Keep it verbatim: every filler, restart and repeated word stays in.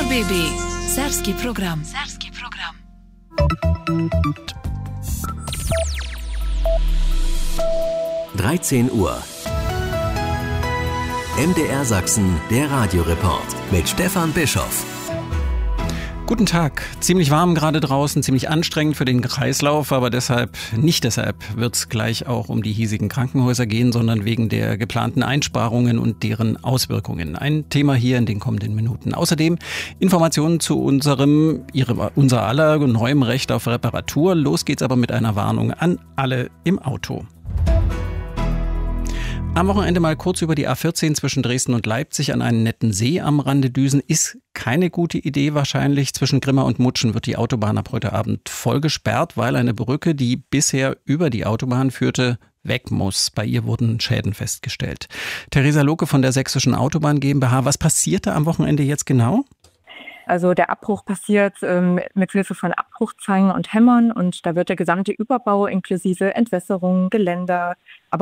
B B. Serbski program. Serbski program. dreizehn Uhr. M D R Sachsen, der Radioreport mit Stefan Bischoff. Guten Tag. Ziemlich warm gerade draußen, ziemlich anstrengend für den Kreislauf, aber deshalb, nicht deshalb, wird es gleich auch um die hiesigen Krankenhäuser gehen, sondern wegen der geplanten Einsparungen und deren Auswirkungen. Ein Thema hier in den kommenden Minuten. Außerdem Informationen zu unserem, ihre, unser aller neuem Recht auf Reparatur. Los geht's aber mit einer Warnung an alle im Auto. Am Wochenende mal kurz über die A vierzehn zwischen Dresden und Leipzig an einen netten See am Rande düsen. Ist keine gute Idee wahrscheinlich. Zwischen Grimma und Mutschen wird die Autobahn ab heute Abend voll gesperrt, weil eine Brücke, die bisher über die Autobahn führte, weg muss. Bei ihr wurden Schäden festgestellt. Theresa Lohke von der Sächsischen Autobahn GmbH. Was passierte am Wochenende jetzt genau? Also der Abbruch passiert ähm, mit Hilfe von Abbruchzangen und Hämmern und da wird der gesamte Überbau inklusive Entwässerung, Geländer, aber